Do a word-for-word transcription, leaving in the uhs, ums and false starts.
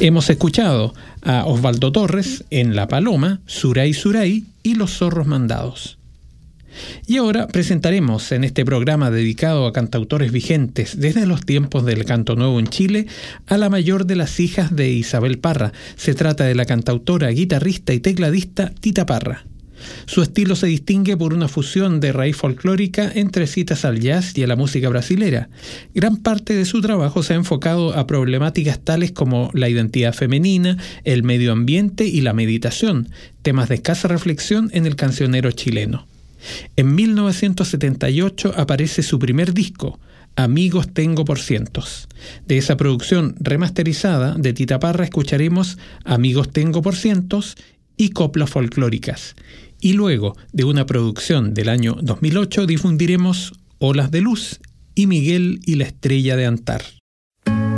Hemos escuchado a Osvaldo Torres en La Paloma, Suray Suray y Los Zorros Mandados. Y ahora presentaremos en este programa dedicado a cantautores vigentes desde los tiempos del canto nuevo en Chile a la mayor de las hijas de Isabel Parra. Se trata de la cantautora, guitarrista y tecladista Tita Parra. Su estilo se distingue por una fusión de raíz folclórica entre citas al jazz y a la música brasilera. Gran parte de su trabajo se ha enfocado a problemáticas tales como la identidad femenina, el medio ambiente y la meditación, temas de escasa reflexión en el cancionero chileno. En mil novecientos setenta y ocho aparece su primer disco, Amigos Tengo por Cientos. De esa producción remasterizada de Tita Parra escucharemos Amigos Tengo por Cientos y Coplas Folclóricas. Y luego, de una producción del año dos mil ocho, difundiremos Olas de Luz y Miguel y la Estrella de Antar.